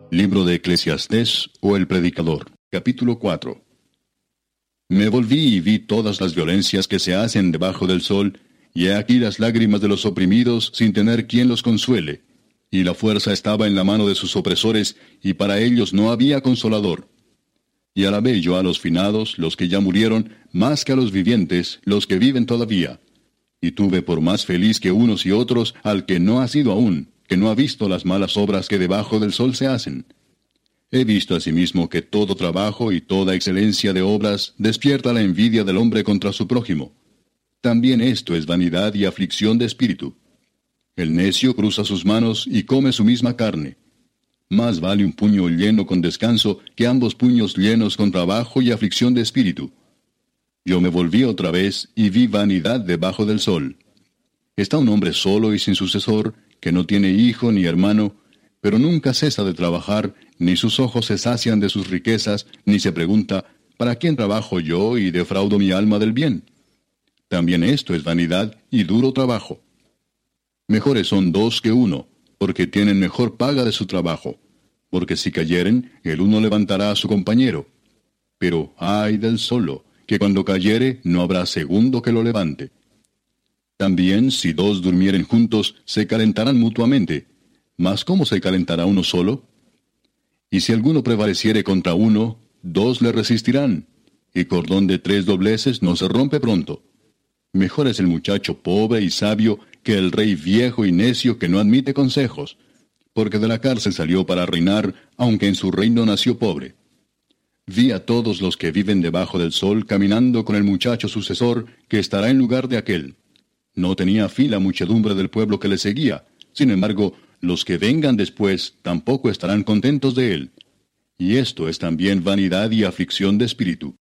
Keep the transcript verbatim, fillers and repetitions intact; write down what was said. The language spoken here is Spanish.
Libro de Eclesiastés o el Predicador, capítulo cuatro. Me volví y vi todas las violencias que se hacen debajo del sol, y he aquí las lágrimas de los oprimidos sin tener quien los consuele. Y la fuerza estaba en la mano de sus opresores, y para ellos no había consolador. Y alabé yo a los finados, los que ya murieron, más que a los vivientes, los que viven todavía. Y tuve por más feliz que unos y otros al que no ha sido aún, que no ha visto las malas obras que debajo del sol se hacen. He visto asimismo que todo trabajo y toda excelencia de obras despierta la envidia del hombre contra su prójimo. También esto es vanidad y aflicción de espíritu. El necio cruza sus manos y come su misma carne. Más vale un puño lleno con descanso que ambos puños llenos con trabajo y aflicción de espíritu. Yo me volví otra vez y vi vanidad debajo del sol. Está un hombre solo y sin sucesor, que no tiene hijo ni hermano, pero nunca cesa de trabajar, ni sus ojos se sacian de sus riquezas, ni se pregunta, ¿para quién trabajo yo y defraudo mi alma del bien? También esto es vanidad y duro trabajo. Mejores son dos que uno, porque tienen mejor paga de su trabajo, porque si cayeren, el uno levantará a su compañero. Pero ay del solo, que cuando cayere no habrá segundo que lo levante. También, si dos durmieren juntos, se calentarán mutuamente. Mas ¿cómo se calentará uno solo? Y si alguno prevaleciere contra uno, dos le resistirán, y cordón de tres dobleces no se rompe pronto. Mejor es el muchacho pobre y sabio que el rey viejo y necio que no admite consejos, porque de la cárcel salió para reinar, aunque en su reino nació pobre. Vi a todos los que viven debajo del sol caminando con el muchacho sucesor, que estará en lugar de aquel. No tenía fin la muchedumbre del pueblo que le seguía. Sin embargo, los que vengan después tampoco estarán contentos de él. Y esto es también vanidad y aflicción de espíritu.